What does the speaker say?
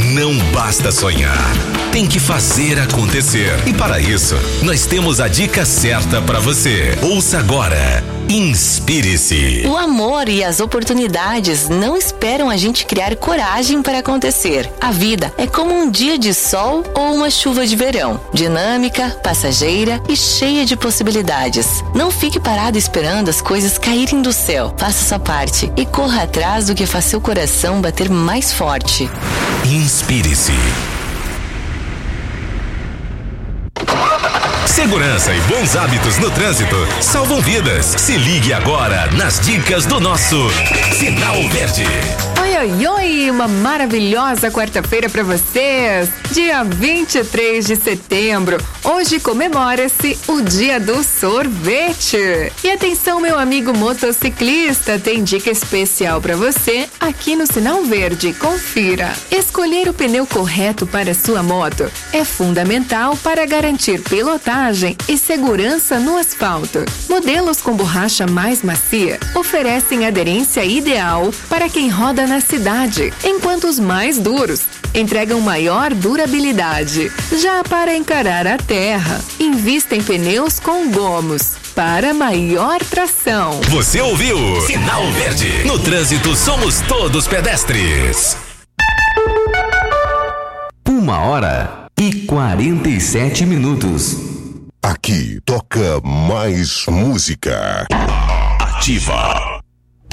Não basta sonhar, tem que fazer acontecer. E para isso, nós temos a dica certa para você. Ouça agora. Inspire-se. O amor e as oportunidades não esperam a gente criar coragem para acontecer. A vida é como um dia de sol ou uma chuva de verão. Dinâmica, passageira e cheia de possibilidades. Não fique parado esperando as coisas caírem do céu. Faça sua parte e corra atrás do que faz seu coração bater mais forte. Inspire-se. Segurança e bons hábitos no trânsito salvam vidas. Se ligue agora nas dicas do nosso Sinal Verde. Oi, oi, oi, uma maravilhosa quarta-feira para vocês. Dia 23 de setembro. Hoje comemora-se o Dia do Sorvete. E atenção, meu amigo motociclista, tem dica especial para você aqui no Sinal Verde. Confira. Escolher o pneu correto para sua moto é fundamental para garantir pilotagem e segurança no asfalto. Modelos com borracha mais macia oferecem aderência ideal para quem roda na cidade, enquanto os mais duros entregam maior durabilidade. Já para encarar a terra, invista em pneus com gomos para maior tração. Você ouviu? Sinal Verde. No trânsito somos todos pedestres. 1h47. Aqui toca mais música. Ativa.